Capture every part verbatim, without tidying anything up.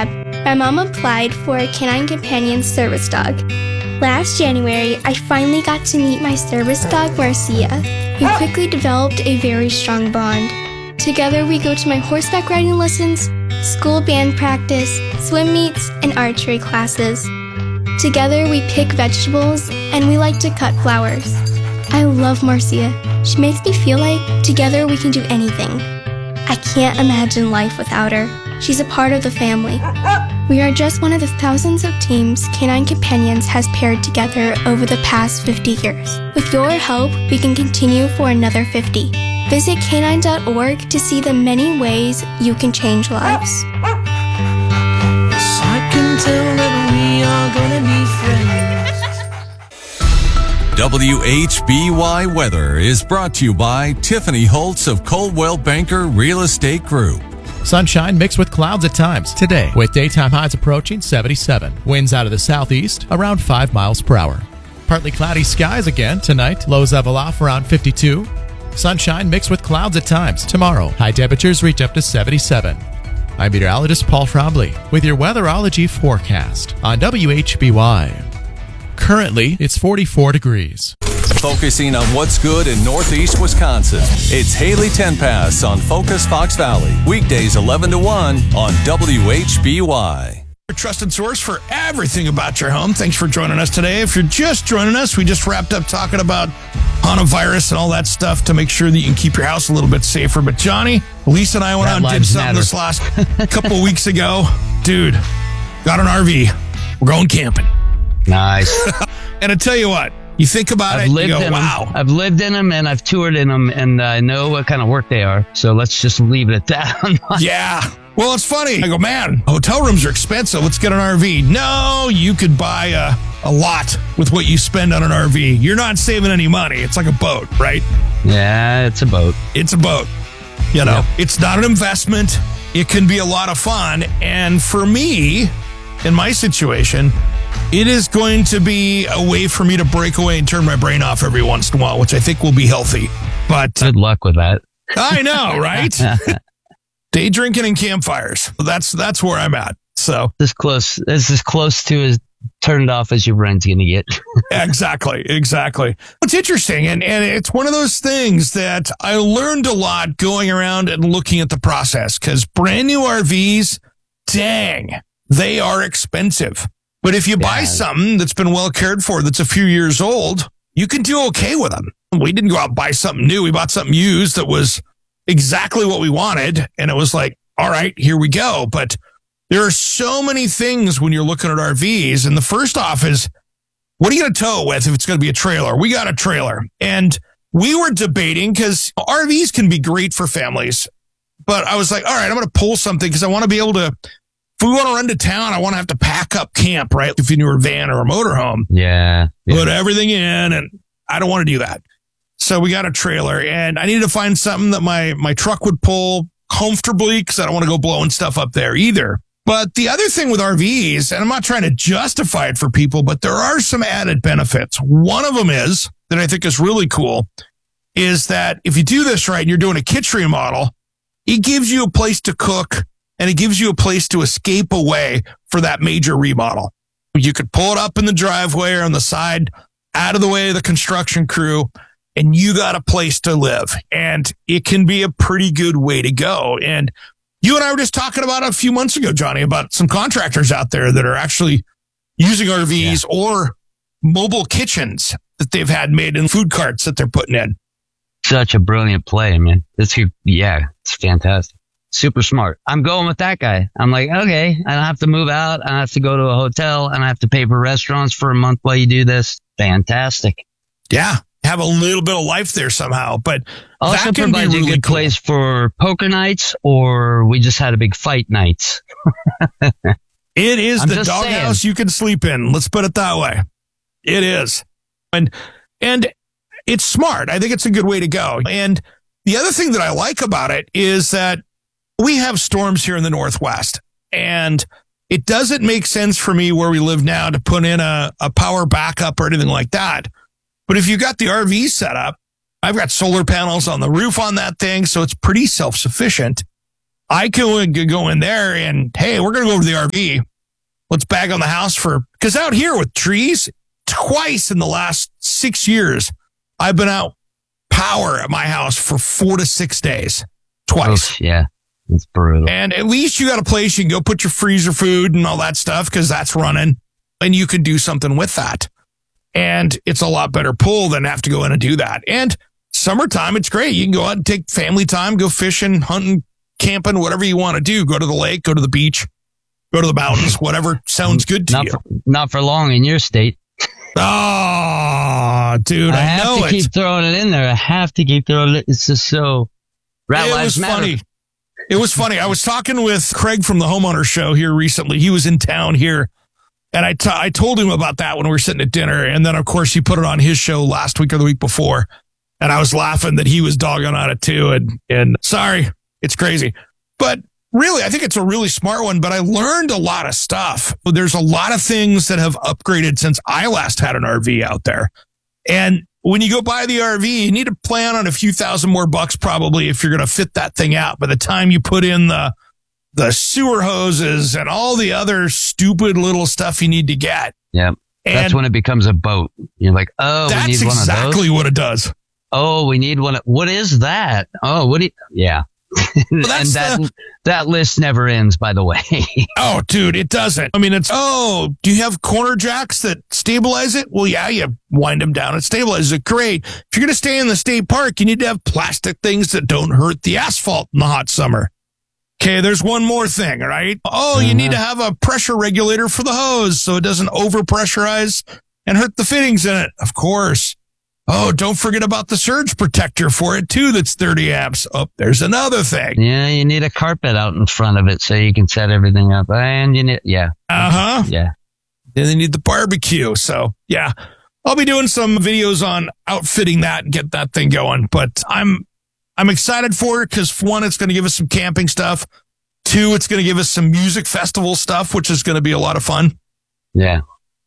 rehab. My mom applied for a Canine Companion service dog. Last January, I finally got to meet my service dog, Marcia. We quickly developed a very strong bond. Together, we go to my horseback riding lessons, school band practice, swim meets, and archery classes. Together, we pick vegetables, and we like to cut flowers. I love Marcia. She makes me feel like together we can do anything. I can't imagine life without her. She's a part of the family. We are just one of the thousands of teams Canine Companions has paired together over the past fifty years. With your help, we can continue for another fifty. Visit canine dot org to see the many ways you can change lives. I can tell that we are gonna be friends. W H B Y Weather is brought to you by Tiffany Holtz of Coldwell Banker Real Estate Group. Sunshine mixed with clouds at times today, with daytime highs approaching seventy-seven. Winds out of the southeast around five miles per hour. Partly cloudy skies again tonight. Lows level off around fifty-two. Sunshine mixed with clouds at times tomorrow. High temperatures reach up to seventy-seven. I'm meteorologist Paul Frombley with your weatherology forecast on W H B Y. Currently, it's forty-four degrees. Focusing on what's good in Northeast Wisconsin, it's Haley Tenpass on Focus Fox Valley. Weekdays eleven to one on W H B Y. Your trusted source for everything about your home. Thanks for joining us today. If you're just joining us, we just wrapped up talking about Hanavirus and all that stuff to make sure that you can keep your house a little bit safer. But Johnny, Lisa and I went That out and did something matter. this last couple of weeks ago. Dude, got an R V. We're going camping. Nice. And I tell you what, you think about I've it, lived you go, in wow. them. I've lived in them and I've toured in them, and I know what kind of work they are. So let's just leave it at that. Yeah. Well, it's funny. I go, man, hotel rooms are expensive. Let's get an R V. No, you could buy a, a lot with what you spend on an R V. You're not saving any money. It's like a boat, right? Yeah, it's a boat. It's a boat. You know, Yep. It's not an investment. It can be a lot of fun. And for me, in my situation, it is going to be a way for me to break away and turn my brain off every once in a while, which I think will be healthy. But Good luck with that. I know, right? Day drinking and campfires. That's that's where I'm at. So This close. This is close to as turned off as your brain's going to get. exactly, exactly. It's interesting, and, and it's one of those things that I learned a lot going around and looking at the process, because brand new R Vs, dang, they are expensive. But if you buy Yeah. something that's been well cared for, that's a few years old, you can do okay with them. We didn't go out and buy something new. We bought something used that was exactly what we wanted. And it was like, all right, here we go. But there are so many things when you're looking at R Vs. And the first off is, what are you going to tow it with if it's going to be a trailer? We got a trailer. And we were debating, because R Vs can be great for families. But I was like, all right, I'm going to pull something because I want to be able to, if we want to run to town, I want to have to pack up camp, right? If you're in a van or a motorhome, Yeah. yeah. put everything in, and I don't want to do that. So we got a trailer, and I needed to find something that my, my truck would pull comfortably, because I don't want to go blowing stuff up there either. But the other thing with R Vs, and I'm not trying to justify it for people, but there are some added benefits. One of them is, that I think is really cool, is that if you do this right and you're doing a kitchen remodel, it gives you a place to cook, and it gives you a place to escape away for that major remodel. You could pull it up in the driveway or on the side, out of the way of the construction crew, and you got a place to live. And it can be a pretty good way to go. And you and I were just talking about it a few months ago, Johnny, about some contractors out there that are actually using R Vs yeah. or mobile kitchens that they've had made in food carts that they're putting in. Such a brilliant play, man. It's, yeah, it's fantastic. Super smart. I'm going with that guy. I'm like, okay, I don't have to move out. I don't have to go to a hotel, and I have to pay for restaurants for a month while you do this. Fantastic. Yeah. Have a little bit of life there somehow, but also that can provides be really a good cool. place for poker nights, or we just had a big fight nights. It is I'm the just doghouse saying. you can sleep in. Let's put it that way. It is. And, and it's smart. I think it's a good way to go. And the other thing that I like about it is that we have storms here in the Northwest, and it doesn't make sense for me where we live now to put in a, a power backup or anything like that. But if you got the R V set up, I've got solar panels on the roof on that thing, so it's pretty self-sufficient. I can go in there and, hey, we're going to go over to the R V. Let's bag on the house for, because out here with trees, twice in the last six years, I've been out power at my house for four to six days. Twice. Oh, yeah. It's brutal. And at least you got a place you can go put your freezer food and all that stuff because that's running and you could do something with that. And it's a lot better pull than have to go in and do that. And summertime, it's great. You can go out and take family time, go fishing, hunting, camping, whatever you want to do. Go to the lake, go to the beach, go to the mountains, whatever sounds good to not you. For, not for long in your state. Oh, dude, I, I have know to it. keep throwing it in there. I have to keep throwing it. It's just so. Rat It lives was matter. funny. It was funny. I was talking with Craig from the Homeowner Show here recently. He was in town here. And I, t- I told him about that when we were sitting at dinner. And then, of course, he put it on his show last week or the week before. And I was laughing that he was dogging on it, too. And, and sorry, it's crazy. But really, I think it's a really smart one. But I learned a lot of stuff. There's a lot of things that have upgraded since I last had an R V out there. And when you go buy the R V, you need to plan on a few thousand more bucks probably if you're going to fit that thing out. By the time you put in the the sewer hoses and all the other stupid little stuff you need to get. Yeah. That's And when it becomes a boat. You're like, oh, we that's need one of exactly those. what it does. Oh, we need one. Of, what is that? Oh, what do you, yeah. and that's that, the- that list never ends, by the way. Oh, dude, it doesn't. I mean, it's, oh, do you have corner jacks that stabilize it? Well, yeah, you wind them down. It stabilizes it. Great. If you're going to stay in the state park, you need to have plastic things that don't hurt the asphalt in the hot summer. Okay, there's one more thing, all right? Oh, you need to have a pressure regulator for the hose so it doesn't overpressurize and hurt the fittings in it. Of course. Oh, don't forget about the surge protector for it, too, that's thirty amps. Oh, there's another thing. Yeah, you need a carpet out in front of it so you can set everything up. And you need, yeah. Uh-huh. Yeah. Then they need the barbecue. So, yeah, I'll be doing some videos on outfitting that and get that thing going. But I'm I'm excited for it because, one, it's going to give us some camping stuff. Two, it's going to give us some music festival stuff, which is going to be a lot of fun. Yeah.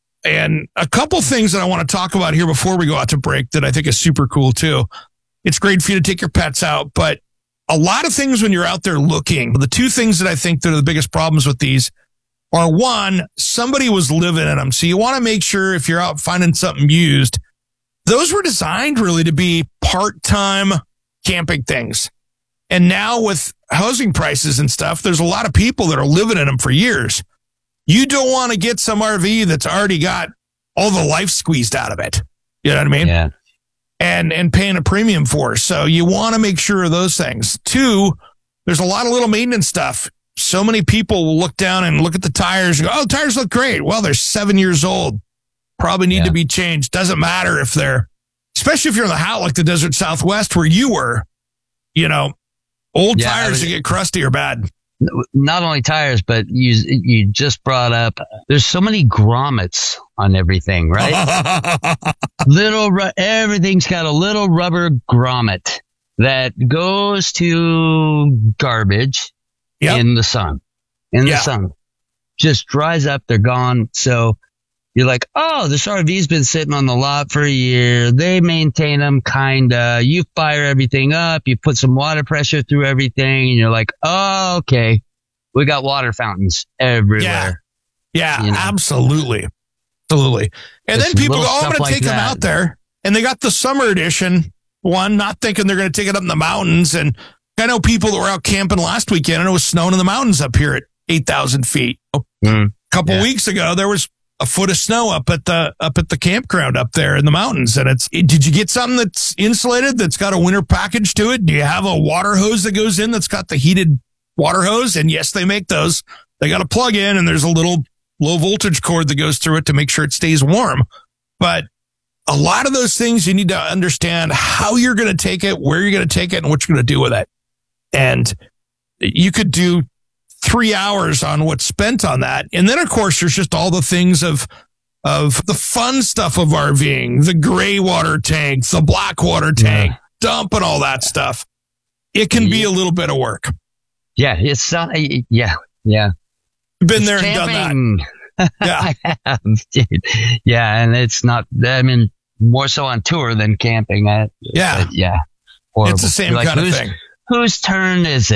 And a couple things that I want to talk about here before we go out to break that I think is super cool, too. It's great for you to take your pets out, but a lot of things when you're out there looking, the two things that I think that are the biggest problems with these are, one, somebody was living in them. So you want to make sure if you're out finding something used, those were designed really to be part-time camping things. And now with housing prices and stuff, there's a lot of people that are living in them for years. You don't want to get some R V that's already got all the life squeezed out of it. You know what I mean? Yeah. And, and paying a premium for. So you want to make sure of those things. Two, there's a lot of little maintenance stuff. So many people will look down and look at the tires and go, oh, tires look great. Well, they're seven years old. Probably need Yeah. to be changed. Doesn't matter if they're, especially if you're in the Howt, like the Desert Southwest where you were, you know, old Yeah, I tires was- that get crusty are bad. Not only tires, but you you just brought up, there's so many grommets on everything, right? little, ru- everything's got a little rubber grommet that goes to garbage Yep. in the sun. In Yeah. the sun. Just dries up, they're gone. So you're like, oh, this R V's been sitting on the lot for a year. They maintain them, kinda. You fire everything up. You put some water pressure through everything, and you're like, oh, okay. We got water fountains everywhere. Yeah, You know? absolutely. Absolutely. And Just then people go, little oh, I'm stuff going to like take them that. out there. And they got the summer edition one, not thinking they're going to take it up in the mountains. And I know people that were out camping last weekend and it was snowing in the mountains up here at eight thousand feet. A Mm, couple yeah. weeks ago, there was a foot of snow up at the up at the campground up there in the mountains. And it's, did you get something that's insulated that's got a winter package to it? Do you have a water hose that goes in that's got the heated water hose? And yes, they make those. They got a plug in and there's a little low voltage cord that goes through it to make sure it stays warm. But a lot of those things you need to understand how you're going to take it, where you're going to take it, and what you're going to do with it. And you could do three hours on what's spent on that. And then, of course, there's just all the things of of the fun stuff of RVing, the gray water tank, the black water tank, Yeah. dump and all that stuff. It can be Yeah. a little bit of work. Yeah, it's, uh, yeah, yeah. Been It's there and done camping. that. Yeah. I have, dude. Yeah, and it's not, I mean, more so on tour than camping. I, Yeah. but yeah. Horrible. It's the same You're like, kind of whose- thing. Whose turn is it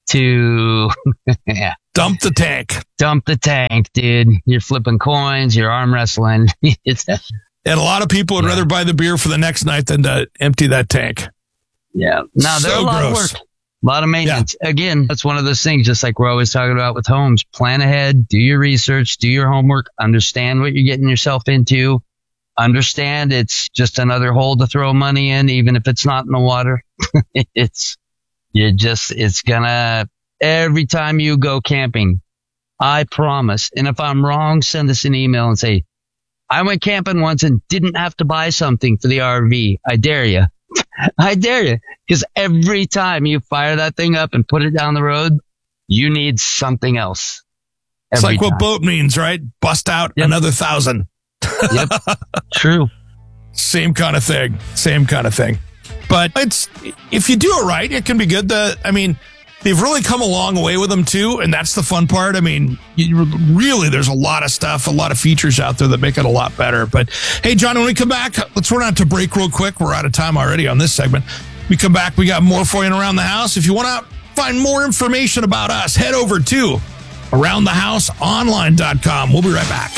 to yeah, Dump the tank. dump the tank, dude. You're flipping coins, you're arm wrestling. It's And a lot of people would Yeah. rather buy the beer for the next night than to empty that tank. yeah. No, there's So a lot gross. of work. A lot of maintenance. Again, that's one of those things, just like we're always talking about with homes. Plan ahead, do your research, do your homework, understand what you're getting yourself into. Understand it's just another hole to throw money in, even if it's not in the water. it's, you just, it's gonna, every time you go camping, I promise. And if I'm wrong, send us an email and say, I went camping once and didn't have to buy something for the R V. I dare you. I dare you. Because every time you fire that thing up and put it down the road, you need something else. It's Every like what time. boat means, right? Bust out Yep. another thousand. Yep. True. Same kind of thing. Same kind of thing. But it's, if you do it right, it can be good. The, I mean, they've really come a long way with them too. And that's the fun part. I mean, you, really, there's a lot of stuff, a lot of features out there that make it a lot better. But hey, John, when we come back, let's run out to break real quick. We're out of time already on this segment. We come back, we got more for you in Around the House. If you want to find more information about us, head over to around the house online dot com. We'll be right back.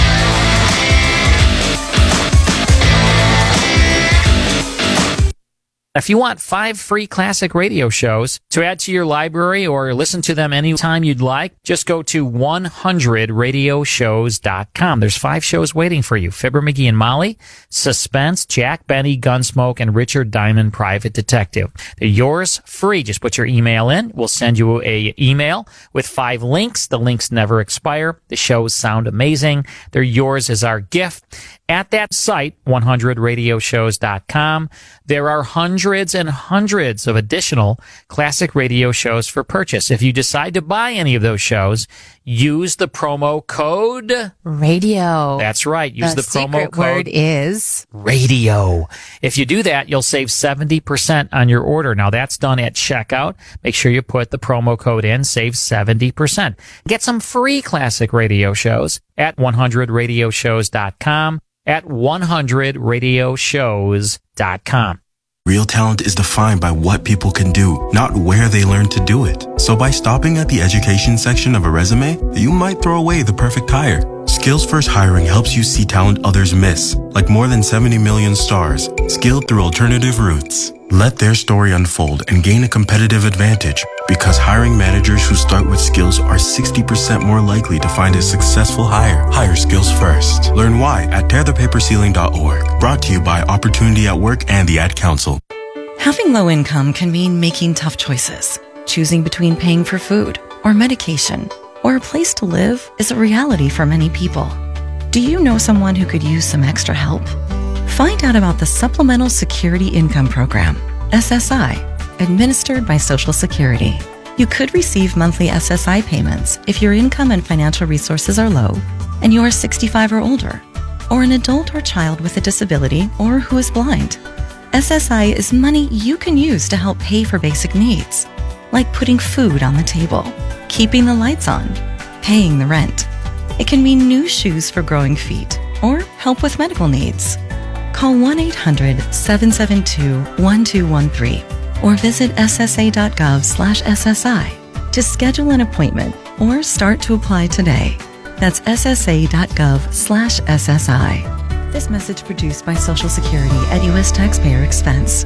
If you want five free classic radio shows to add to your library or listen to them anytime you'd like, just go to one hundred radio shows dot com. There's five shows waiting for you. Fibber McGee and Molly, Suspense, Jack Benny, Gunsmoke, and Richard Diamond, Private Detective. They're yours free. Just put your email in. We'll send you a email with five links. The links never expire. The shows sound amazing. They're yours as our gift. At that site, one hundred radio shows dot com, there are hundreds and hundreds of additional classic radio shows for purchase. If you decide to buy any of those shows, use the promo code Radio. That's right. Use the, the promo secret code word is radio. If you do that, you'll save seventy percent on your order. Now that's done at checkout. Make sure you put the promo code in, save seventy percent. Get some free classic radio shows at one hundred radio shows dot com, at one hundred radio shows dot com. Real talent is defined by what people can do, not where they learn to do it. So by stopping at the education section of a resume, you might throw away the perfect hire. Skills First Hiring helps you see talent others miss, like more than seventy million stars, skilled through alternative routes. Let their story unfold and gain a competitive advantage, because hiring managers who start with skills are sixty percent more likely to find a successful hire. Hire skills first. Learn why at tear the paper ceiling dot org. Brought to you by Opportunity at Work and the Ad Council. Having low income can mean making tough choices. Choosing between paying for food or medication or a place to live is a reality for many people. Do you know someone who could use some extra help? Find out about the Supplemental Security Income Program, S S I, administered by Social Security. You could receive monthly S S I payments if your income and financial resources are low and you are sixty-five or older, or an adult or child with a disability or who is blind. S S I is money you can use to help pay for basic needs, like putting food on the table, keeping the lights on, paying the rent. It can mean new shoes for growing feet or help with medical needs. Call one eight hundred seven seven two one two one three or visit S S A dot gov slash S S I to schedule an appointment or start to apply today. That's S S A dot gov slash S S I. This message produced by Social Security at U S taxpayer expense.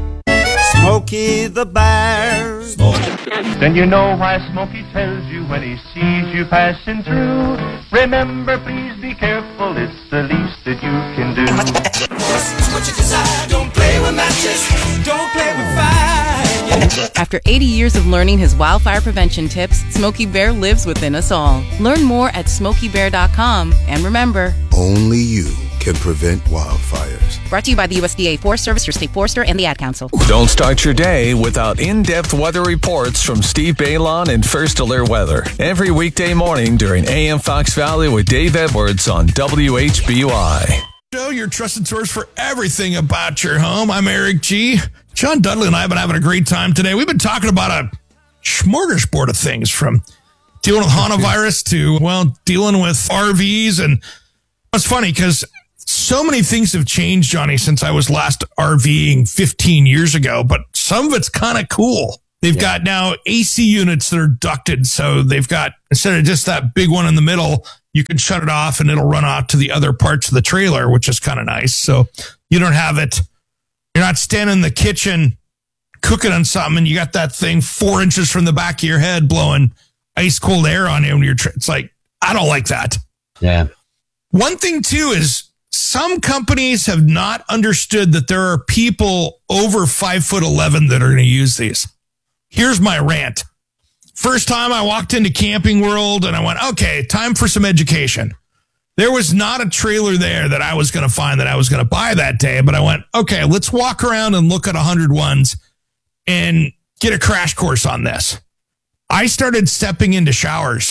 Smokey the Bear. Then you know why Smokey tells you when he sees you passing through. Remember, please be careful, it's the least that you can do. It's what you desire, don't play with matches, don't play with fire. After eighty years of learning his wildfire prevention tips, Smokey Bear lives within us all. Learn more at smokey bear dot com, and remember, only you can prevent wildfires. Brought to you by the U S D A Forest Service, your state forester, and the Ad Council. Don't start your day without in-depth weather reports from Steve Bailon and First Alert Weather. Every weekday morning during A M Fox Valley with Dave Edwards on W H B Y. Show your trusted source for everything about your home. I'm Eric G. John Dudley and I have been having a great time today. We've been talking about a smorgasbord of things, from dealing with Hanavirus to, well, dealing with R Vs. And it's funny because so many things have changed, Johnny, since I was last RVing fifteen years ago, but some of it's kind of cool. They've Yeah. got now A C units that are ducted. So they've got, instead of just that big one in the middle, you can shut it off and it'll run out to the other parts of the trailer, which is kind of nice. So you don't have it, you're not standing in the kitchen cooking on something and you got that thing four inches from the back of your head blowing ice cold air on you when you're, tra- it's like, I don't like that. Yeah. One thing too is some companies have not understood that there are people over five foot eleven that are going to use these. Here's my rant. First time I walked into Camping World and I went, okay, time for some education. There was not a trailer there that I was going to find that I was going to buy that day, but I went, okay, let's walk around and look at one hundred ones and get a crash course on this. I started stepping into showers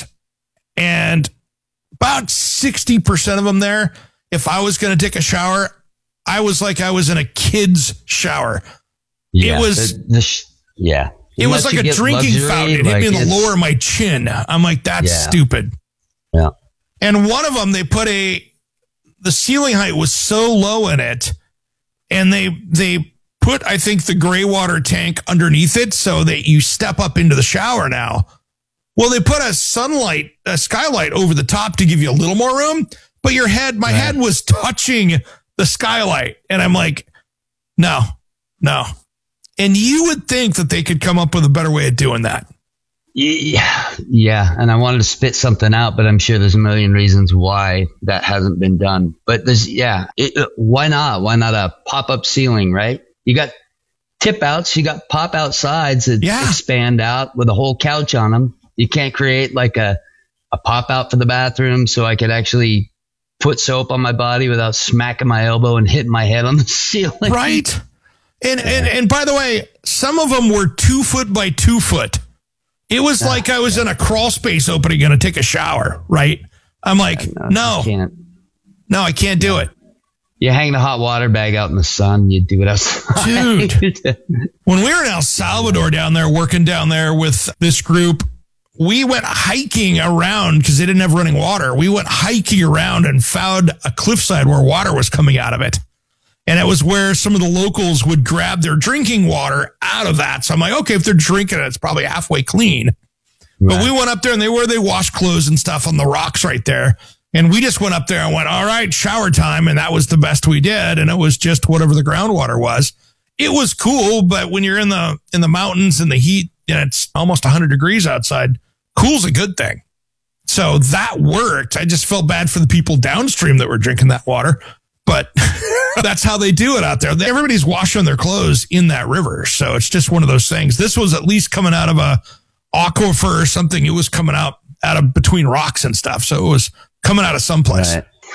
and about sixty percent of them there, if I was going to take a shower, I was like I was in a kid's shower. Yeah, it was, the, the sh- yeah. it was like a drinking luxury, fountain. It hit like me in the it's- lower of my chin. I'm like, that's Yeah. stupid. Yeah. And one of them, they put a, the ceiling height was so low in it, and they they put, I think, the gray water tank underneath it so that you step up into the shower now. Well, they put a sunlight, a skylight over the top to give you a little more room, but your head, my Right. head was touching the skylight. And I'm like, no, no. And you would think that they could come up with a better way of doing that. Yeah, yeah, and I wanted to spit something out, but I'm sure there's a million reasons why that hasn't been done. But there's, yeah, it, uh, why not? Why not a pop-up ceiling, right? You got tip outs, you got pop-out sides that Yeah. expand out with a whole couch on them. You can't create like a, a pop-out for the bathroom so I could actually put soap on my body without smacking my elbow and hitting my head on the ceiling. Right. And, and, and by the way, some of them were two foot by two foot. It was Ah, like I was in a crawl space opening going to take a shower, right? I'm like, no, You can't. no, I can't do it. You hang the hot water bag out in the sun, you do it outside. Dude. When we were in El Salvador down there, working down there with this group, we went hiking around because they didn't have running water. We went hiking around and found a cliffside where water was coming out of it. And it was where some of the locals would grab their drinking water out of that. So I'm like, okay, if they're drinking it, it's probably halfway clean. But we went up there and they were, they washed clothes and stuff on the rocks right there. And we just went up there and went, all right, shower time. And that was the best we did. And it was just whatever the groundwater was. It was cool. But when you're in the, in the mountains and the heat and it's almost one hundred degrees outside, cool's a good thing. So that worked. I just felt bad for the people downstream that were drinking that water. But that's how they do it out there. Everybody's washing their clothes in that river. So it's just one of those things. This was at least coming out of a aquifer or something. It was coming out out of between rocks and stuff. So it was coming out of someplace.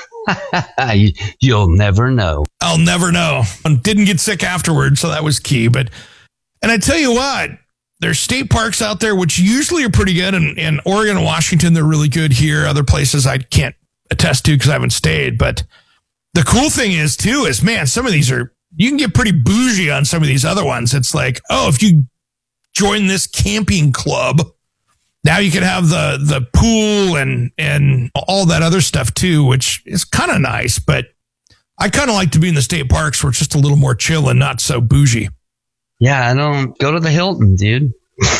Right. you, you'll never know. I'll never know. And didn't get sick afterwards. So that was key. But, and I tell you what, there's state parks out there, which usually are pretty good. And in Oregon and Washington, they're really good here. Other places I can't attest to because I haven't stayed, but the cool thing is too, is man, some of these are, you can get pretty bougie on some of these other ones. It's like, oh, if you join this camping club, now you can have the, the pool and, and all that other stuff too, which is kind of nice, but I kind of like to be in the state parks where it's just a little more chill and not so bougie. Yeah, I don't go to the Hilton, dude. uh,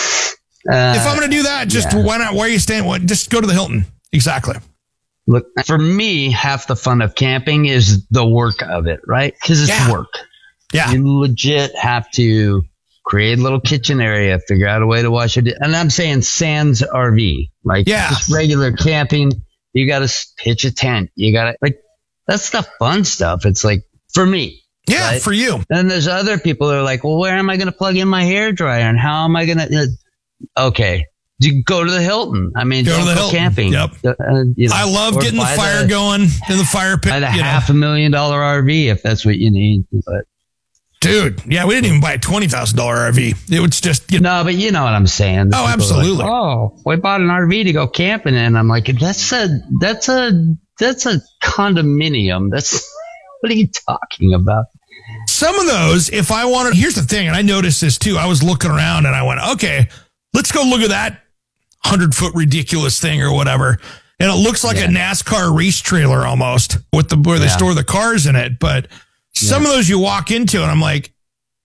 if I'm going to do that, just yeah. why not? Why are you staying? What, just go to the Hilton. Exactly. Look, for me, half the fun of camping is the work of it, right? Because it's Yeah. work. Yeah. You legit have to create a little kitchen area, figure out a way to wash it. And I'm saying sans R V, like Yeah. just regular camping. You got to pitch a tent. You got to, like, that's the fun stuff. It's like, for me. Yeah, right? for you. And there's other people that are like, well, where am I going to plug in my hairdryer? And how am I going to, uh, okay. You go to the Hilton. I mean, Go don't to the go Hilton. Camping. Yep. Uh, you know, I love or getting the buy fire going in the fire pit. Buy the you know. half a million dollar R V if that's what you need. But Dude, yeah, we didn't even buy a twenty thousand dollars R V. It was just, you know. no, but you know what I'm saying. The Oh, people are absolutely. Like, oh, we bought an R V to go camping in. I'm like, that's a that's a that's a condominium. That's what are you talking about? Some of those, if I wanted, here's the thing, and I noticed this too. I was looking around and I went, okay, let's go look at that hundred foot ridiculous thing or whatever. And it looks like Yeah. a NASCAR race trailer almost with the, where they Yeah. store the cars in it. But some Yeah. of those you walk into and I'm like,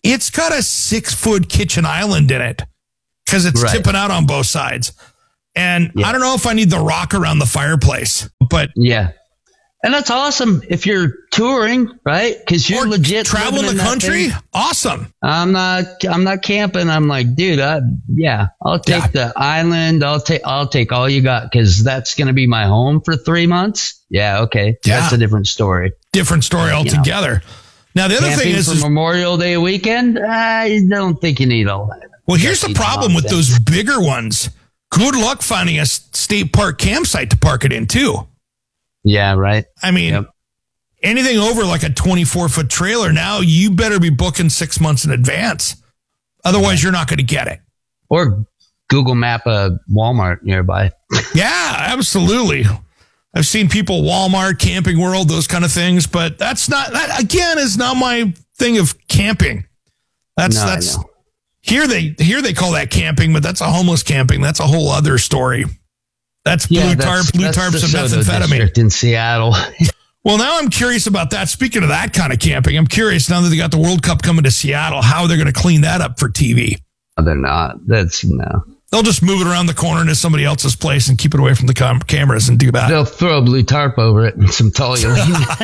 it's got a six foot kitchen island in it because it's Right. tipping out on both sides. And Yeah. I don't know if I need the rock around the fireplace, but Yeah. And that's awesome if you're touring, right? Because you're or legit traveling living in the that country. thing. Awesome. I'm not. I'm not camping. I'm like, dude. I, yeah, I'll take the island. I'll take. I'll take all you got because that's going to be my home for three months. Yeah. Okay. Yeah. That's a different story. Different story Uh, you know. altogether. Now, the other Camping thing is, for is Memorial Day weekend. I don't think you need all that. well, here's the That's problem with nonsense. those bigger ones. Good luck finding a state park campsite to park it in, too. Yeah. Right. I mean, Yep. anything over like a twenty-four foot trailer, now you better be booking six months in advance. Otherwise, you're not going to get it. Or Google Map a Walmart nearby. Yeah, absolutely. I've seen people Walmart, Camping World, those kind of things, but that's not, that again is not my thing of camping. That's, No, I that's, know. here they, here they call that camping, but that's a homeless camping. That's a whole other story. That's blue Yeah, tarp, that's, blue that's tarps the and Soto methamphetamine. district in Seattle. Well, now I'm curious about that. Speaking of that kind of camping, I'm curious now that they got the World Cup coming to Seattle, how they're going to clean that up for T V. They're not. That's no. They'll just move it around the corner into somebody else's place and keep it away from the com- cameras and do that. They'll throw a blue tarp over it and some toluene.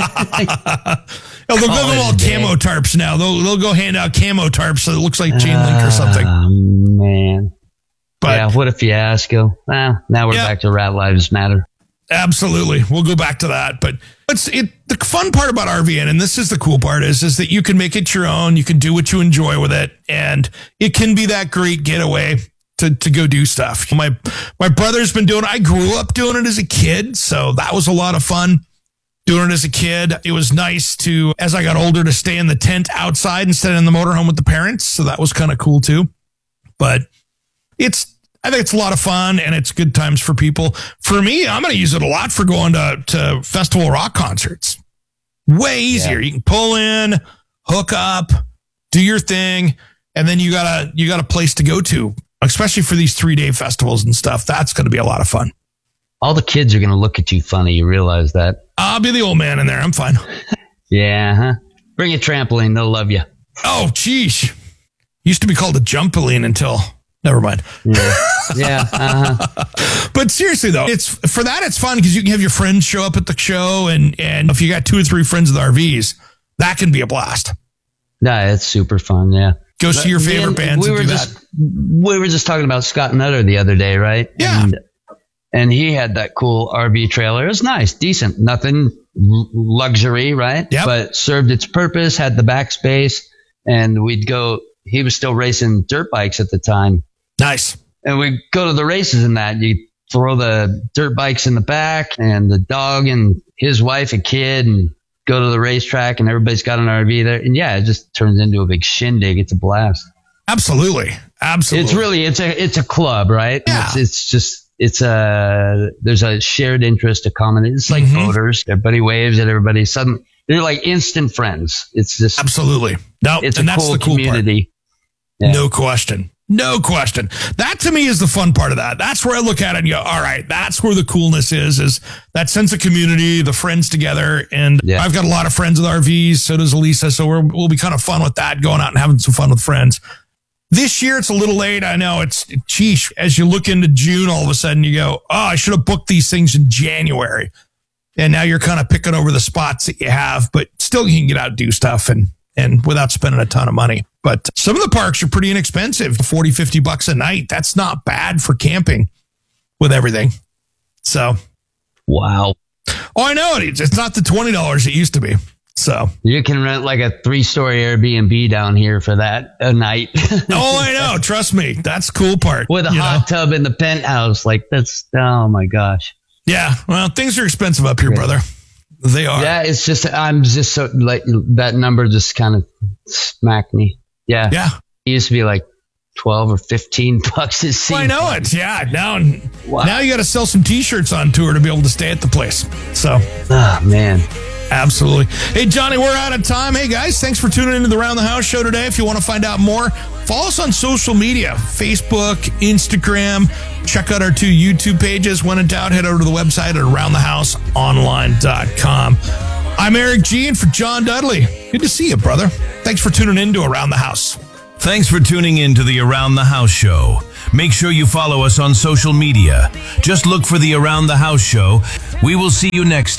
Oh, they'll Call go it all a day. camo tarps now. They'll they'll go hand out camo tarps so it looks like chain link or something. Oh, man. But yeah, what a fiasco. Ah, now we're Yeah. back to Rat Lives Matter. absolutely, we'll go back to that. But it's it. The fun part about RVing, and this is the cool part, is is that you can make it your own. You can do what you enjoy with it, and it can be that great getaway to to go do stuff. My my brother's been doing it. I grew up doing it as a kid, so that was a lot of fun. Doing it as a kid, it was nice to, as I got older, to stay in the tent outside instead of in the motorhome with the parents. So that was kind of cool too. But it's, I think it's a lot of fun and it's good times for people. For me, I'm going to use it a lot for going to, to festival rock concerts. Way easier. Yeah. You can pull in, hook up, do your thing, and then you got a, you got a place to go to, especially for these three day festivals and stuff. That's going to be a lot of fun. All the kids are going to look at you funny. You realize that? I'll be the old man in there. I'm fine. Yeah, huh? Bring a trampoline. They'll love you. Oh, geez. Used to be called a jumpoline until, never mind. Yeah. Yeah. Uh-huh. But seriously though, it's for that, it's fun because you can have your friends show up at the show. And, and if you got two or three friends with R Vs, that can be a blast. Yeah, it's super fun. Yeah. Go see your Me favorite and- bands we and were do just, that. We were just talking about Scott Nutter the other day, right? Yeah. And, and he had that cool R V trailer. It was nice, decent, nothing l- luxury, right? Yep. But served its purpose, had the backspace, and we'd go. He was still racing dirt bikes at the time, Nice. and we'd go to the races and that. You throw the dirt bikes in the back, and the dog and his wife and kid, and go to the racetrack, and everybody's got an R V there. And yeah, it just turns into a big shindig. It's a blast. Absolutely. Absolutely. It's really it's a it's a club, right? Yeah. It's, it's just it's a there's a shared interest, a common. It's like Mhm. voters. Everybody waves at everybody. Suddenly they're like instant friends. It's just Absolutely. No, it's and a that's cool the cool part. community. Yeah. No question. No question. That to me is the fun part of that. That's where I look at it and go, all right, that's where the coolness is, is that sense of community, the friends together. And Yeah. I've got a lot of friends with R Vs. So does Elisa. So we're, we'll be kind of fun with that, going out and having some fun with friends. This year, it's a little late. I know it's, geesh, as you look into June, all of a sudden you go, oh, I should have booked these things in January. And now you're kind of picking over the spots that you have, but still you can get out and do stuff and, and without spending a ton of money. But some of the parks are pretty inexpensive, forty, fifty bucks a night. That's not bad for camping with everything. So, Wow. oh, I know it. It's not the twenty dollars it used to be. So, You can rent like a three story Airbnb down here for that a night. oh, I know. Trust me. That's the cool part. With a you hot know? tub in the penthouse. Like that's oh my gosh. Yeah. Well, things are expensive up here, brother. They are. Yeah, it's just I'm just so like that number just kind of smacked me. Yeah. Yeah. It used to be like twelve or fifteen bucks a seat. I know it. Yeah. Now, Wow. now you got to sell some t-shirts on tour to be able to stay at the place. So, Oh man. absolutely. Hey, Johnny, we're out of time. Hey, guys, thanks for tuning into the Round the House show today. If you want to find out more, follow us on social media, Facebook, Instagram. Check out our two YouTube pages. When in doubt, head over to the website at around the house online dot com. I'm Eric G, and for John Dudley, good to see you, brother. Thanks for tuning in to Around the House. Thanks for tuning in to the Around the House show. Make sure you follow us on social media. Just look for the Around the House show. We will see you next time.